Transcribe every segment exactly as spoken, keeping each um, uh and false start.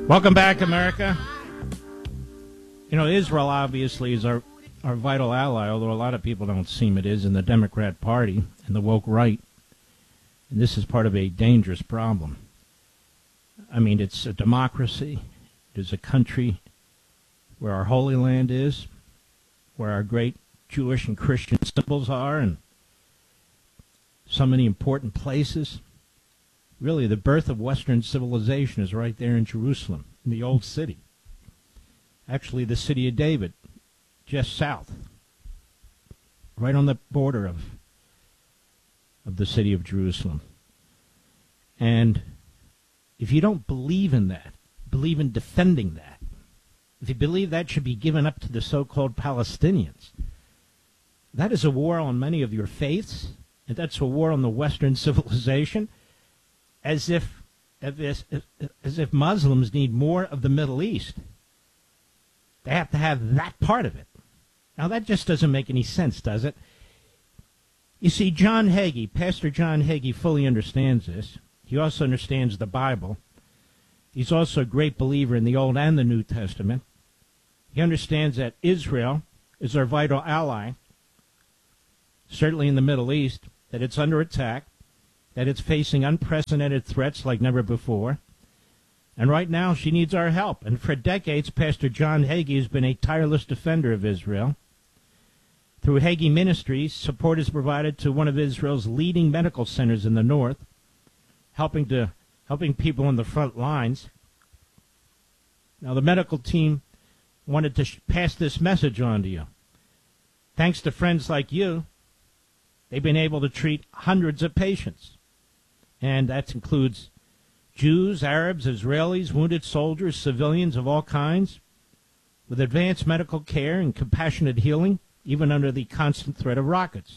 Welcome back, America. You know, Israel obviously is our, our vital ally, although a lot of people don't seem it is in the Democrat Party and the woke right. And this is part of a dangerous problem. I mean, it's a democracy. It is a country where our Holy Land is, where our great Jewish and Christian symbols are, and so many important places. Really, the birth of Western civilization is right there in Jerusalem, in the old city. Actually, the city of David, just south, right on the border of, of the city of Jerusalem. And if you don't believe in that, believe in defending that, if you believe that should be given up to the so-called Palestinians, that is a war on many of your faiths, and that's a war on the Western civilization. As if, as if, as if Muslims need more of the Middle East. They have to have that part of it. Now, that just doesn't make any sense, does it? You see, John Hagee, Pastor John Hagee, fully understands this. He also understands the Bible. He's also a great believer in the Old and the New Testament. He understands that Israel is our vital ally, certainly in the Middle East, that it's under attack, that it's facing unprecedented threats like never before. And right now, she needs our help. And for decades, Pastor John Hagee has been a tireless defender of Israel. Through Hagee Ministries, support is provided to one of Israel's leading medical centers in the north, helping to helping people on the front lines. Now, the medical team wanted to sh- pass this message on to you. Thanks to friends like you, they've been able to treat hundreds of patients. And that includes Jews, Arabs, Israelis, wounded soldiers, civilians of all kinds, with advanced medical care and compassionate healing, even under the constant threat of rockets.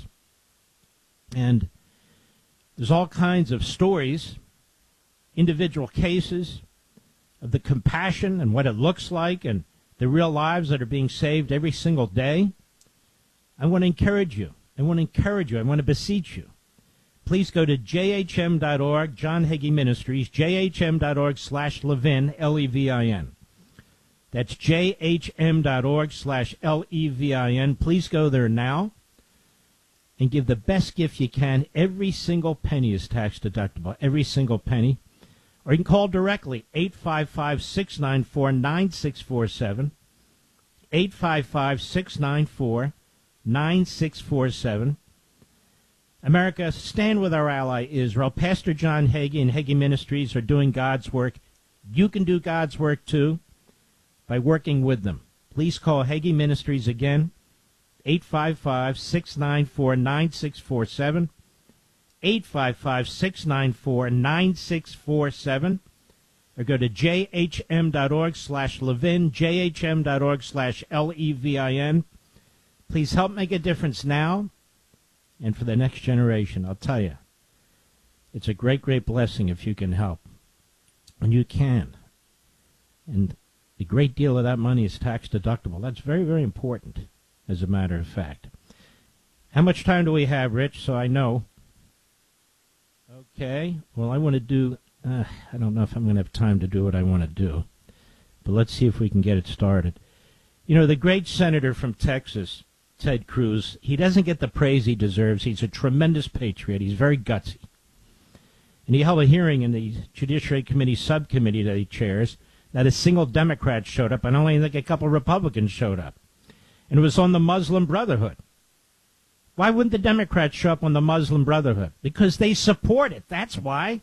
And there's all kinds of stories, individual cases, of the compassion and what it looks like and the real lives that are being saved every single day. I want to encourage you. I want to encourage you. I want to beseech you. Please go to j h m dot org, John Hagee Ministries, j h m dot org slash Levin, L E V I N. That's j h m dot org slash L E V I N. Please go there now and give the best gift you can. Every single penny is tax deductible, every single penny. Or you can call directly, eight five five, six nine four, nine six four seven, eight five five, six nine four, nine six four seven. America, stand with our ally Israel. Pastor John Hagee and Hagee Ministries are doing God's work. You can do God's work, too, by working with them. Please call Hagee Ministries again, eight five five, six nine four, nine six four seven, eight five five, six nine four, nine six four seven, or go to j h m dot org slash Levin, j h m dot org slash L E V I N. Please help make a difference now and for the next generation. I'll tell you, it's a great, great blessing if you can help. And you can. And a great deal of that money is tax deductible. That's very, very important, as a matter of fact. How much time do we have, Rich, so I know? Okay. Well, I want to do, uh, I don't know if I'm going to have time to do what I want to do. But let's see if we can get it started. You know, the great senator from Texas, Ted Cruz, he doesn't get the praise he deserves. He's a tremendous patriot. He's very gutsy. And he held a hearing in the Judiciary Committee subcommittee that he chairs. Not a single Democrat showed up, and only like a couple Republicans showed up. And it was on the Muslim Brotherhood. Why wouldn't the Democrats show up on the Muslim Brotherhood? Because they support it. That's why.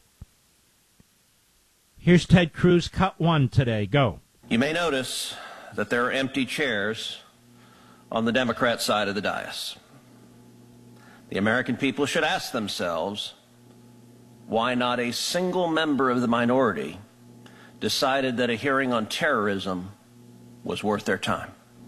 Here's Ted Cruz, cut one today. Go. You may notice that there are empty chairs on the Democrat side of the dais. The American people should ask themselves why not a single member of the minority decided that a hearing on terrorism was worth their time.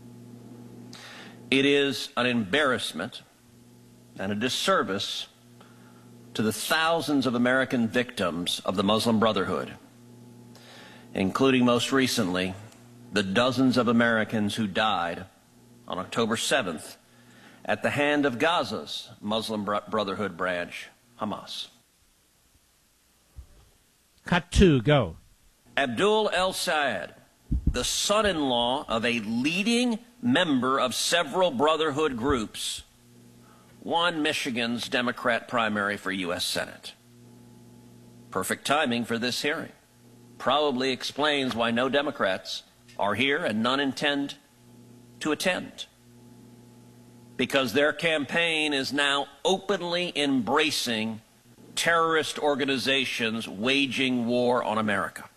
It is an embarrassment and a disservice to the thousands of American victims of the Muslim Brotherhood, including most recently the dozens of Americans who died on October seventh at the hand of Gaza's Muslim Brotherhood branch, Hamas. Cut two, go. Abdul El-Sayed, the son-in-law of a leading member of several Brotherhood groups, won Michigan's Democrat primary for U S Senate. Perfect timing for this hearing. Probably explains why no Democrats are here and none intend to attend. Because their campaign is now openly embracing terrorist organizations waging war on America.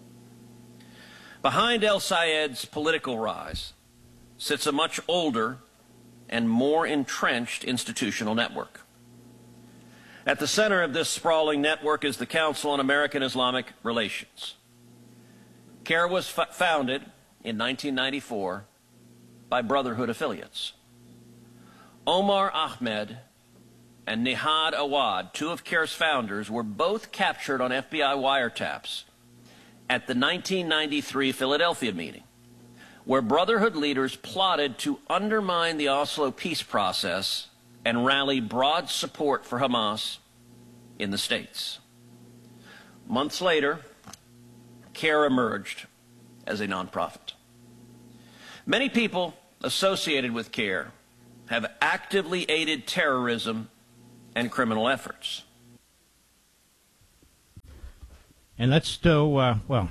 Behind El-Sayed's political rise sits a much older and more entrenched institutional network. At the center of this sprawling network is the Council on American Islamic Relations. CAIR was f- founded in nineteen ninety-four by Brotherhood affiliates. Omar Ahmed and Nihad Awad, two of CAIR's founders, were both captured on F B I wiretaps at the nineteen ninety-three Philadelphia meeting, where Brotherhood leaders plotted to undermine the Oslo peace process and rally broad support for Hamas in the States. Months later, CAIR emerged as a nonprofit. Many people associated with CAIR have actively aided terrorism and criminal efforts. And let's do, uh, well,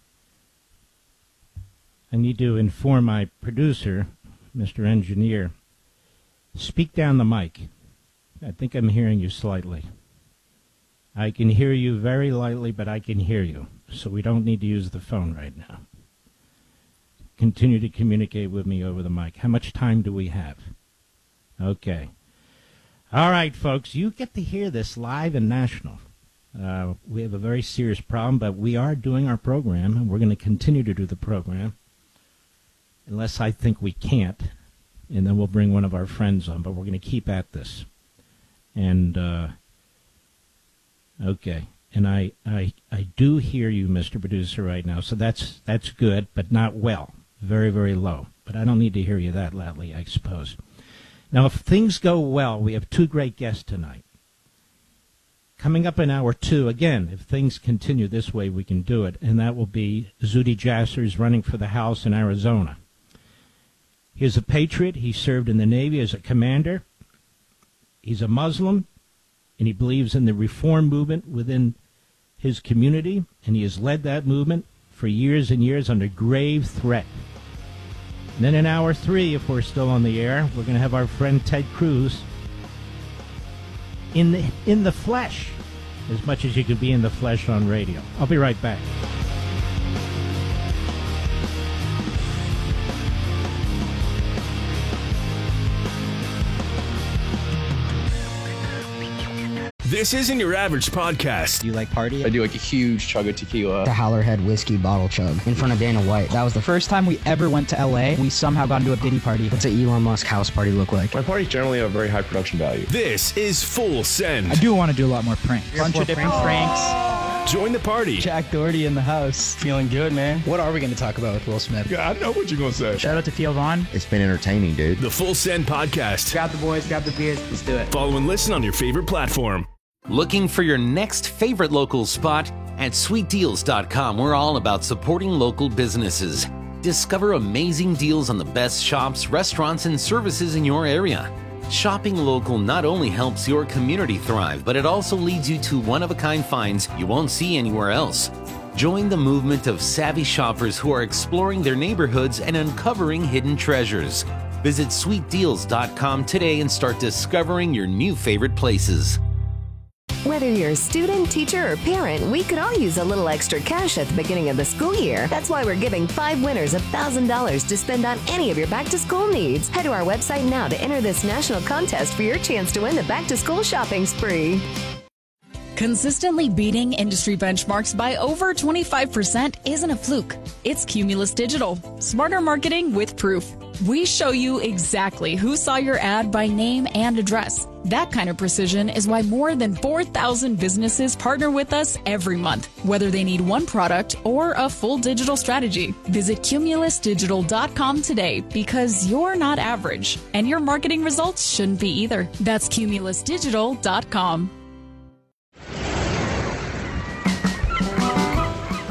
I need to inform my producer, Mister Engineer, speak down the mic. I think I'm hearing you slightly. I can hear you very lightly, but I can hear you, so we don't need to use the phone right now. Continue to communicate with me over the mic. How much time do we have? Okay. All right, folks, you get to hear this live and national. Uh, we have a very serious problem, but we are doing our program, and we're going to continue to do the program, unless I think we can't, and then we'll bring one of our friends on, but we're going to keep at this. And, uh, okay, and I, I, I do hear you, Mister Producer, right now, so that's, that's good, but not well. Very, very low. But I don't need to hear you that loudly, I suppose. Now, if things go well, we have two great guests tonight. Coming up in hour two, again, if things continue this way, we can do it, and that will be Zuhdi Jasser, who's running for the House in Arizona. He's a patriot. He served in the Navy as a commander. He's a Muslim, and he believes in the reform movement within his community, and he has led that movement for years and years under grave threat. And then in hour three, if we're still on the air, we're going to have our friend Ted Cruz in the, in the flesh, as much as you can be in the flesh on radio. I'll be right back. This isn't your average podcast. Do you like party? I do like a huge chug of tequila. The Howlerhead whiskey bottle chug in front of Dana White. That was the first time we ever went to L A. We somehow got into a Diddy party. What's an Elon Musk house party look like? My parties generally have very high production value. This is Full Send. I do want to do a lot more pranks. A bunch of different pranks. Join the party. Jack Doherty in the house. Feeling good, man. What are we going to talk about with Will Smith? Yeah, I know what you're going to say. Shout out to Theo Vaughn. It's been entertaining, dude. The Full Send podcast. Grab the boys, grab the beers. Let's do it. Follow and listen on your favorite platform. Looking for your next favorite local spot? At sweet deals dot com, we're all about supporting local businesses. Discover amazing deals on the best shops, restaurants, and services in your area. Shopping local not only helps your community thrive, but it also leads you to one-of-a-kind finds you won't see anywhere else. Join the movement of savvy shoppers who are exploring their neighborhoods and uncovering hidden treasures. Visit sweet deals dot com today and start discovering your new favorite places. Whether you're a student, teacher, or parent, we could all use a little extra cash at the beginning of the school year. That's why we're giving five winners one thousand dollars to spend on any of your back-to-school needs. Head to our website now to enter this national contest for your chance to win the back-to-school shopping spree. Consistently beating industry benchmarks by over twenty-five percent isn't a fluke. It's Cumulus Digital. Smarter marketing with proof. We show you exactly who saw your ad by name and address. That kind of precision is why more than four thousand businesses partner with us every month, whether they need one product or a full digital strategy. Visit Cumulus Digital dot com today because you're not average, and your marketing results shouldn't be either. That's Cumulus Digital dot com.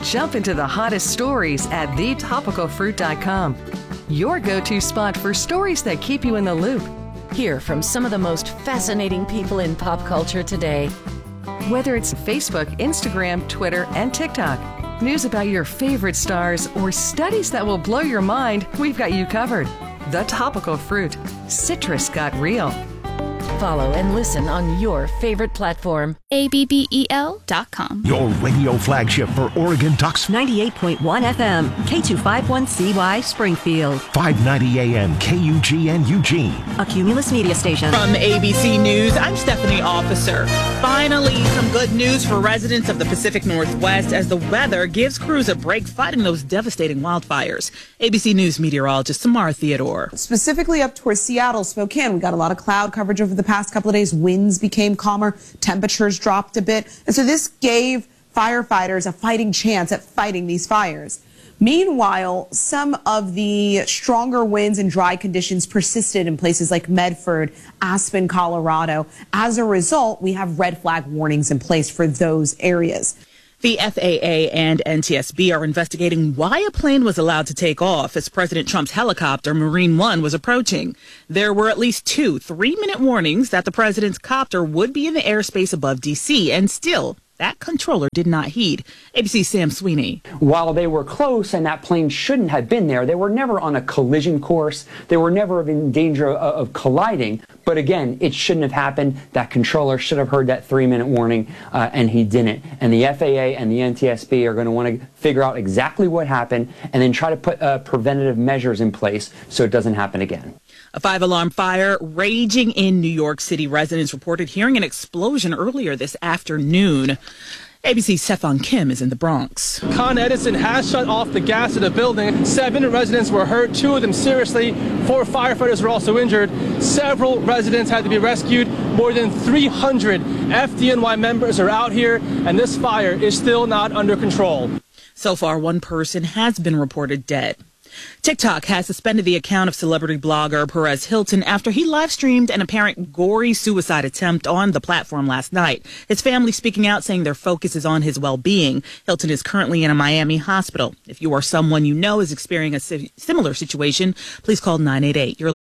Jump into the hottest stories at the topical fruit dot com. Your go-to spot for stories that keep you in the loop. Hear from some of the most fascinating people in pop culture today. Whether it's Facebook, Instagram, Twitter, and TikTok, news about your favorite stars, or studies that will blow your mind, we've got you covered. The Topical Fruit. Citrus got real. Follow and listen on your favorite platform. A B B E L dot com. Your radio flagship for Oregon Ducks. ninety-eight point one F M, K two fifty-one C Y, Springfield. five ninety A M, K U G N Eugene. A Cumulus media station. From A B C News, I'm Stephanie Officer. Finally, some good news for residents of the Pacific Northwest as the weather gives crews a break fighting those devastating wildfires. A B C News meteorologist Samara Theodore. Specifically up towards Seattle, Spokane, we got a lot of cloud coverage over the past couple of days. Winds became calmer, temperatures dropped a bit, and so this gave firefighters a fighting chance at fighting these fires. Meanwhile, some of the stronger winds and dry conditions persisted in places like Medford, Aspen, Colorado. As a result, we have red flag warnings in place for those areas. The F A A and N T S B are investigating why a plane was allowed to take off as President Trump's helicopter, Marine One, was approaching. There were at least two three-minute warnings that the president's copter would be in the airspace above D C, and still, that controller did not heed. A B C's Sam Sweeney. While they were close and that plane shouldn't have been there, they were never on a collision course. They were never in danger of, of colliding. But again, it shouldn't have happened. That controller should have heard that three-minute warning, uh, and he didn't. And the F A A and the N T S B are going to want to figure out exactly what happened and then try to put uh, preventative measures in place so it doesn't happen again. A five-alarm fire raging in New York City. Residents reported hearing an explosion earlier this afternoon. A B C's Stefan Kim is in the Bronx. Con Edison has shut off the gas to the building. Seven residents were hurt, two of them seriously. Four firefighters were also injured. Several residents had to be rescued. More than three hundred F D N Y members are out here, and this fire is still not under control. So far, one person has been reported dead. TikTok has suspended the account of celebrity blogger Perez Hilton after he live-streamed an apparent gory suicide attempt on the platform last night. His family speaking out saying their focus is on his well-being. Hilton is currently in a Miami hospital. If you or someone you know is experiencing a similar situation, please call nine eight eight. You're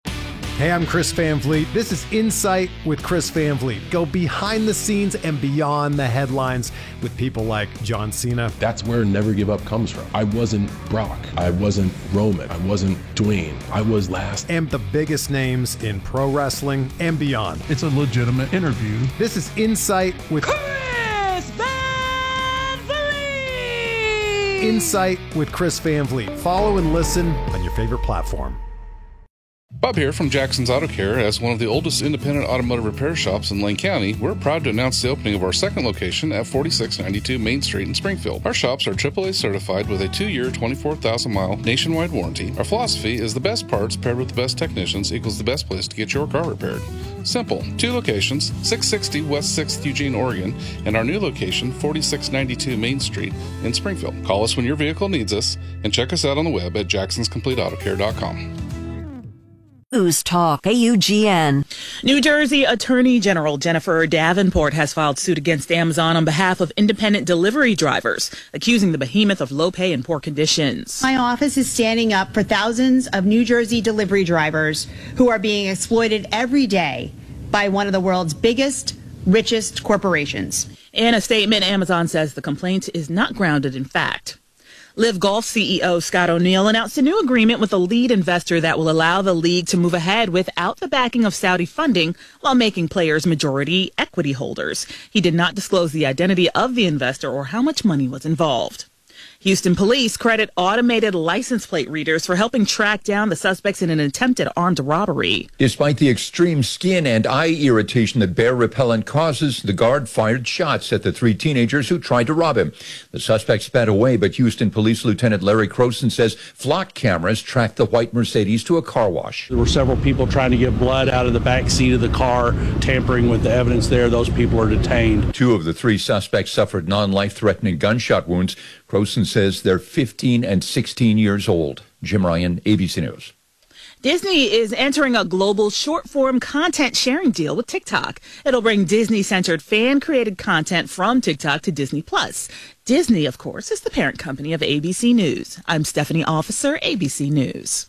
Hey, I'm Chris Van Vliet. This is Insight with Chris Van Vliet. Go behind the scenes and beyond the headlines with people like John Cena. That's where Never Give Up comes from. I wasn't Brock. I wasn't Roman. I wasn't Dwayne. I was last. And the biggest names in pro wrestling and beyond. It's a legitimate interview. This is Insight with Chris Van Vliet. Insight with Chris Van Vliet. Follow and listen on your favorite platform. Bob here from Jackson's Auto Care. As one of the oldest independent automotive repair shops in Lane County, we're proud to announce the opening of our second location at forty-six ninety-two Main Street in Springfield. Our shops are triple A certified with a two-year, twenty-four thousand mile nationwide warranty. Our philosophy is the best parts paired with the best technicians equals the best place to get your car repaired. Simple. Two locations, six sixty West sixth Eugene, Oregon, and our new location, forty-six ninety-two Main Street in Springfield. Call us when your vehicle needs us and check us out on the web at jacksons complete auto care dot com. News Talk, A U G N. New Jersey Attorney General Jennifer Davenport has filed suit against Amazon on behalf of independent delivery drivers, accusing the behemoth of low pay and poor conditions. My office is standing up for thousands of New Jersey delivery drivers who are being exploited every day by one of the world's biggest, richest corporations. In a statement, Amazon says the complaint is not grounded in fact. Live Golf C E O Scott O'Neill announced a new agreement with a lead investor that will allow the league to move ahead without the backing of Saudi funding while making players majority equity holders. He did not disclose the identity of the investor or how much money was involved. Houston police credit automated license plate readers for helping track down the suspects in an attempted armed robbery. Despite the extreme skin and eye irritation that bear repellent causes, the guard fired shots at the three teenagers who tried to rob him. The suspect sped away, but Houston Police Lieutenant Larry Croson says flock cameras tracked the white Mercedes to a car wash. There were several people trying to get blood out of the back seat of the car, tampering with the evidence there. Those people are detained. Two of the three suspects suffered non-life-threatening gunshot wounds. Croson says they're fifteen and sixteen years old. Jim Ryan, A B C News. Disney is entering a global short-form content sharing deal with TikTok. It'll bring Disney-centered fan-created content from TikTok to Disney Plus. Disney, of course, is the parent company of A B C News. I'm Stephanie Officer, A B C News.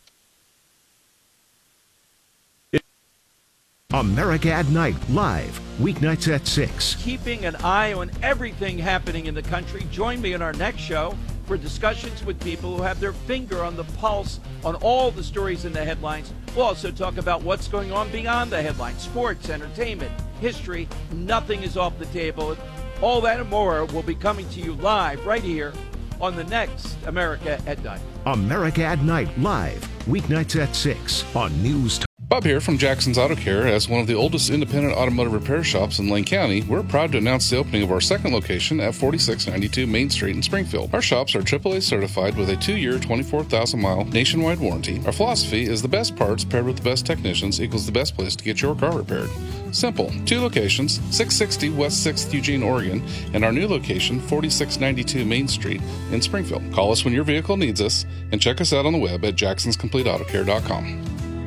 America at Night, live, weeknights at six. Keeping an eye on everything happening in the country. Join me in our next show for discussions with people who have their finger on the pulse on all the stories in the headlines. We'll also talk about what's going on beyond the headlines, sports, entertainment, history. Nothing is off the table. All that and more will be coming to you live right here on the next America at Night. America at Night, live, weeknights at six on News. Bob here from Jackson's Auto Care. As one of the oldest independent automotive repair shops in Lane County, we're proud to announce the opening of our second location at forty-six ninety-two Main Street in Springfield. Our shops are triple A certified with a two-year, twenty-four thousand mile nationwide warranty. Our philosophy is the best parts paired with the best technicians equals the best place to get your car repaired. Simple. Two locations, six sixty West sixth Eugene, Oregon, and our new location, forty-six ninety-two Main Street in Springfield. Call us when your vehicle needs us, and check us out on the web at jacksons complete auto care dot com.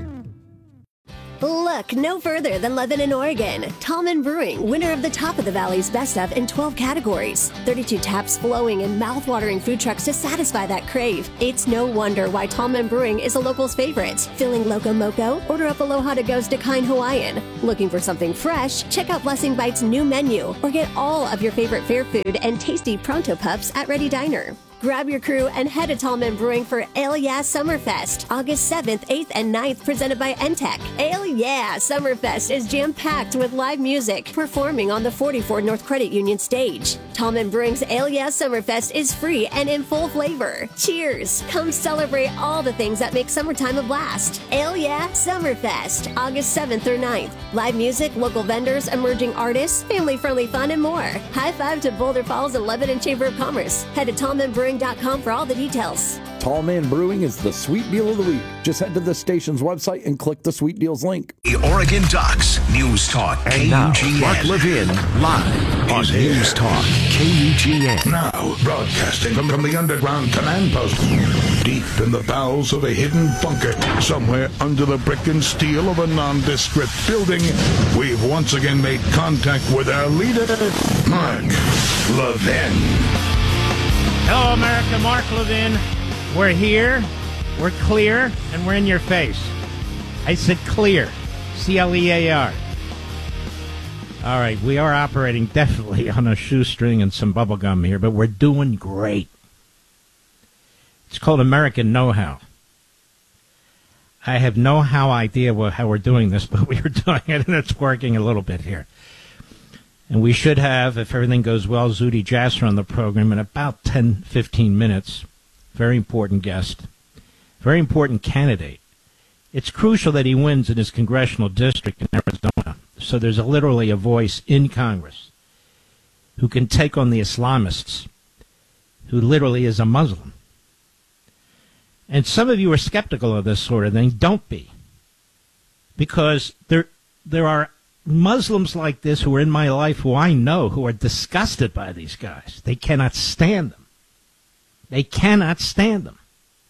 Look no further than Lebanon, Oregon. Tallman Brewing, winner of the Top of the Valley's Best Of in twelve categories. thirty-two taps flowing and mouth-watering food trucks to satisfy that crave. It's no wonder why Tallman Brewing is a local's favorite. Feeling Loco Moco? Order up Aloha to Go's Decline Hawaiian. Looking for something fresh? Check out Blessing Bites' new menu or get all of your favorite fair food and tasty Pronto Pups at Ready Diner. Grab your crew and head to Tallman Brewing for Ale Yeah Summerfest, August seventh, eighth, and ninth, presented by N T E C. Ale Yeah Summerfest is jam-packed with live music, performing on the forty-four North Credit Union stage. Tallman Brewing's Ale Yeah Summerfest is free and in full flavor. Cheers! Come celebrate all the things that make summertime a blast. Ale Yeah Summerfest, August seventh through ninth. Live music, local vendors, emerging artists, family-friendly fun, and more. High five to Boulder Falls and Lebanon Chamber of Commerce. Head to Tallman Brewing dot com for all the details. Tallman Brewing is the sweet deal of the week. Just head to the station's website and click the sweet deals link. The Oregon Ducks, News Talk, K U G N. Mark Levin, live on News Talk, K U G N. Now, broadcasting from, from the underground command post, deep in the bowels of a hidden bunker, somewhere under the brick and steel of a nondescript building, we've once again made contact with our leader, Mark Levin. Hello, America. Mark Levin. We're here, we're clear, and we're in your face. I said clear. C L E A R. All right, we are operating definitely on a shoestring and some bubble gum here, but we're doing great. It's called American Know-How. I have no how idea how we're doing this, but we are doing it, and it's working a little bit here. And we should have, if everything goes well, Zuhdi Jasser on the program in about ten, fifteen minutes. Very important guest. Very important candidate. It's crucial that he wins in his congressional district in Arizona. So there's a, literally a voice in Congress who can take on the Islamists, who literally is a Muslim. And some of you are skeptical of this sort of thing. Don't be. Because there, there are Muslims like this who are in my life who I know who are disgusted by these guys. They cannot stand them. They cannot stand them.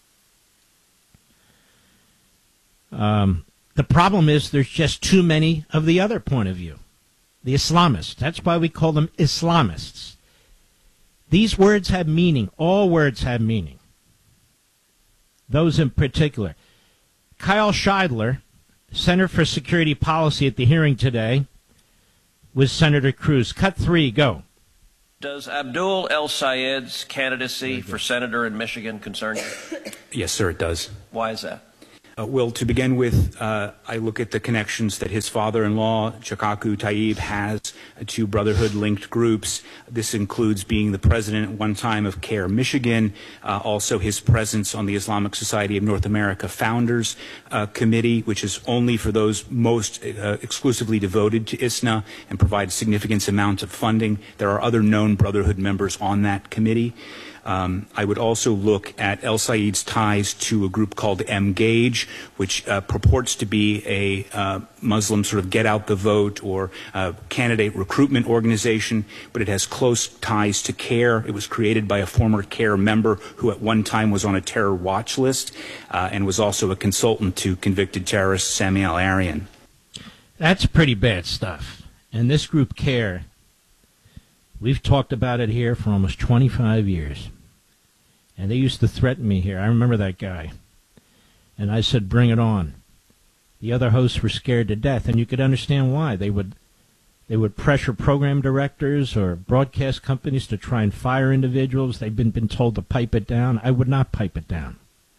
Um, the problem is there's just too many of the other point of view. The Islamists. That's why we call them Islamists. These words have meaning. All words have meaning. Those in particular. Kyle Scheidler, Center for Security Policy at the hearing today with Senator Cruz. Cut three, go. Does Abdul El-Sayed's candidacy for senator in Michigan concern you? Yes, sir, it does. Why is that? Uh, well, to begin with, uh, I look at the connections that his father-in-law, Chikaku Taib, has to Brotherhood-linked groups. This includes being the president at one time of CARE Michigan, uh, also his presence on the Islamic Society of North America Founders uh, Committee, which is only for those most uh, exclusively devoted to I S N A and provides significant amounts of funding. There are other known Brotherhood members on that committee. Um, I would also look at El Sayed's ties to a group called M-Gage, which uh, purports to be a uh, Muslim sort of get-out-the-vote or uh, candidate recruitment organization, but it has close ties to CARE. It was created by a former CARE member who at one time was on a terror watch list uh, and was also a consultant to convicted terrorist Sami al-Arian. That's pretty bad stuff. And this group CARE, we've talked about it here for almost twenty-five years. And they used to threaten me here. I remember that guy. And I said, bring it on. The other hosts were scared to death, and you could understand why. They would they would pressure program directors or broadcast companies to try and fire individuals. They've been, been told to pipe it down. I would not pipe it down.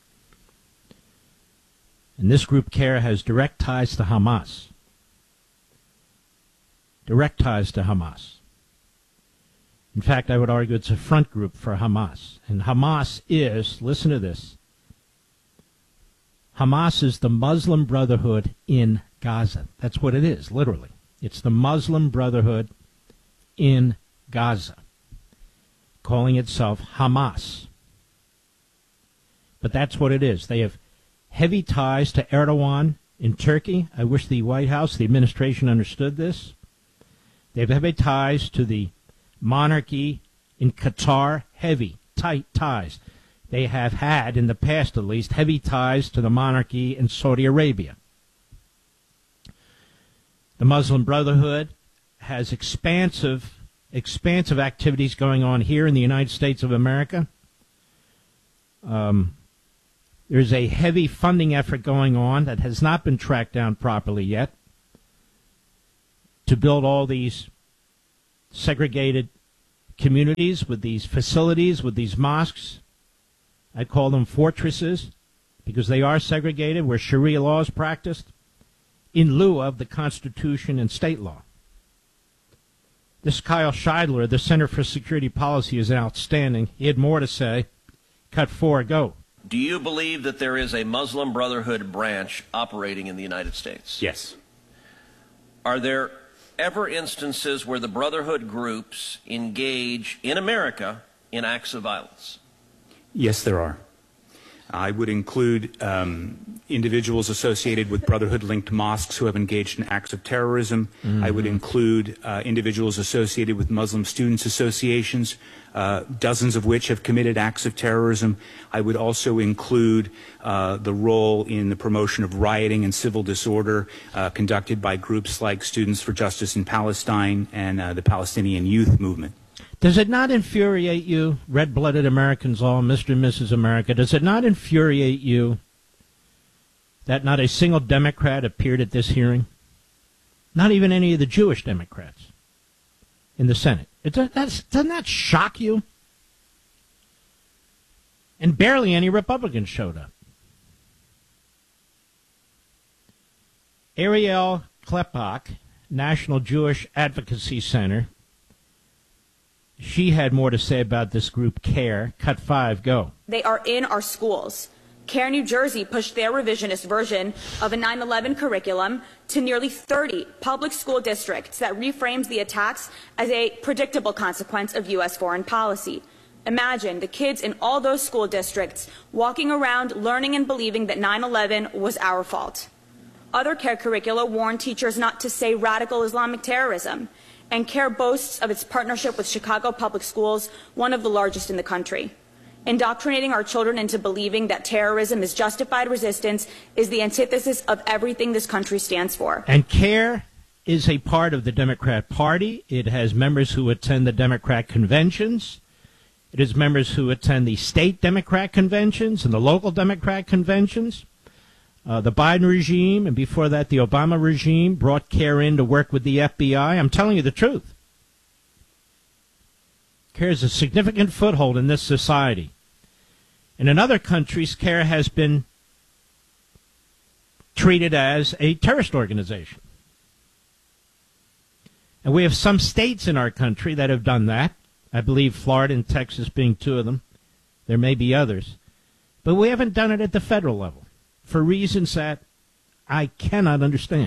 And this group CARE has direct ties to Hamas. Direct ties to Hamas. In fact, I would argue it's a front group for Hamas. And Hamas is, listen to this, Hamas is the Muslim Brotherhood in Gaza. That's what it is, literally. It's the Muslim Brotherhood in Gaza, calling itself Hamas. But that's what it is. They have heavy ties to Erdogan in Turkey. I wish the White House, the administration understood this. They have heavy ties to the monarchy in Qatar, heavy, tight ties. They have had, in the past at least, heavy ties to the monarchy in Saudi Arabia. The Muslim Brotherhood has expansive, expansive activities going on here in the United States of America. Um, there's a heavy funding effort going on that has not been tracked down properly yet to build all these segregated communities with these facilities, with these mosques. I call them fortresses because they are segregated, where Sharia law is practiced in lieu of the Constitution and state law. This Kyle Scheidler, the Center for Security Policy, is outstanding. He had more to say. Cut four, go. Do you believe that there is a Muslim Brotherhood branch operating in the United States? Yes. Are there ever instances where the Brotherhood groups engage in America in acts of violence? Yes, there are. I would include um, individuals associated with Brotherhood-linked mosques who have engaged in acts of terrorism. Mm-hmm. I would include uh, individuals associated with Muslim students associations, uh, dozens of which have committed acts of terrorism. I would also include uh, the role in the promotion of rioting and civil disorder uh, conducted by groups like Students for Justice in Palestine and uh, the Palestinian Youth Movement. Does it not infuriate you, red-blooded Americans all, Mister and Missus America, does it not infuriate you that not a single Democrat appeared at this hearing? Not even any of the Jewish Democrats in the Senate. It does, that's, doesn't that shock you? And barely any Republicans showed up. Ariel Klepach, National Jewish Advocacy Center, she had more to say about this group, CARE. Cut five, go. They are in our schools. CARE New Jersey pushed their revisionist version of a nine eleven curriculum to nearly thirty public school districts that reframes the attacks as a predictable consequence of U S foreign policy. Imagine the kids in all those school districts walking around learning and believing that nine eleven was our fault. Other CARE curricula warn teachers not to say radical Islamic terrorism. And CARE boasts of its partnership with Chicago Public Schools, one of the largest in the country. Indoctrinating our children into believing that terrorism is justified resistance is the antithesis of everything this country stands for. And CARE is a part of the Democrat Party. It has members who attend the Democrat conventions. It has members who attend the state Democrat conventions and the local Democrat conventions. Uh, the Biden regime, and before that the Obama regime, brought CARE in to work with the F B I. I'm telling you the truth. CARE has a significant foothold in this society. And in other countries, CARE has been treated as a terrorist organization. And we have some states in our country that have done that. I believe Florida and Texas being two of them. There may be others. But we haven't done it at the federal level, for reasons that I cannot understand.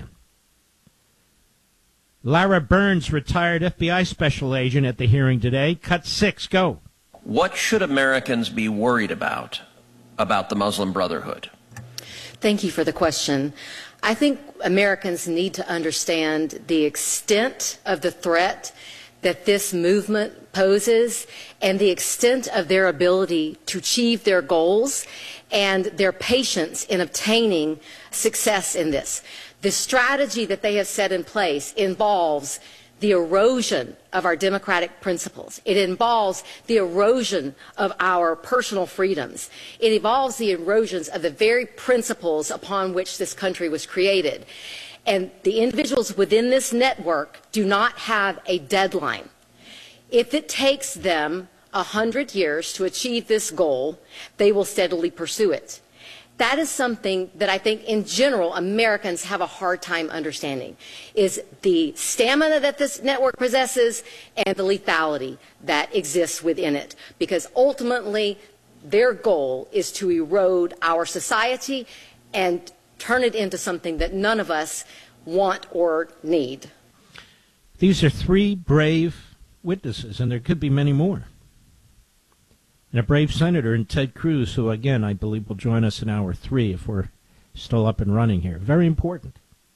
Lara Burns, retired F B I special agent at the hearing today. Cut six, go. What should Americans be worried about about the Muslim Brotherhood? Thank you for the question. I think Americans need to understand the extent of the threat that this movement poses and the extent of their ability to achieve their goals and their patience in obtaining success in this. The strategy that they have set in place involves the erosion of our democratic principles. It involves the erosion of our personal freedoms. It involves the erosions of the very principles upon which this country was created. And the individuals within this network do not have a deadline. If it takes them a hundred years to achieve this goal, they will steadily pursue it. That is something that I think in general Americans have a hard time understanding, is the stamina that this network possesses and the lethality that exists within it. Because ultimately their goal is to erode our society and turn it into something that none of us want or need. These are three brave witnesses, and there could be many more. And a brave senator in Ted Cruz, who, again, I believe will join us in hour three if we're still up and running here. Very important.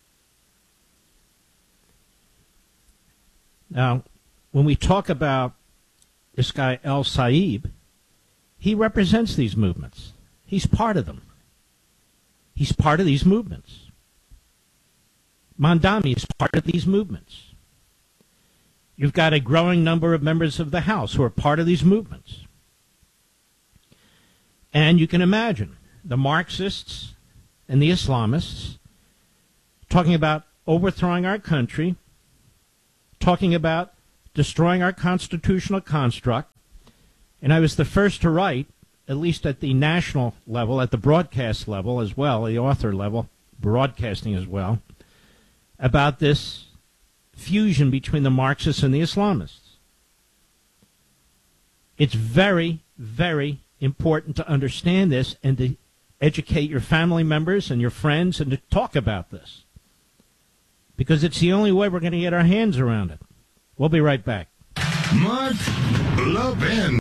Now, when we talk about this guy El Saib, he represents these movements. He's part of them. He's part of these movements. Mandami is part of these movements. You've got a growing number of members of the House who are part of these movements. And you can imagine the Marxists and the Islamists talking about overthrowing our country, talking about destroying our constitutional construct. And I was the first to write, at least at the national level, at the broadcast level as well, the author level, broadcasting as well, about this fusion between the Marxists and the Islamists. It's very, very important to understand this and to educate your family members and your friends and to talk about this, because it's the only way we're going to get our hands around it. We'll be right back. Mark Levin.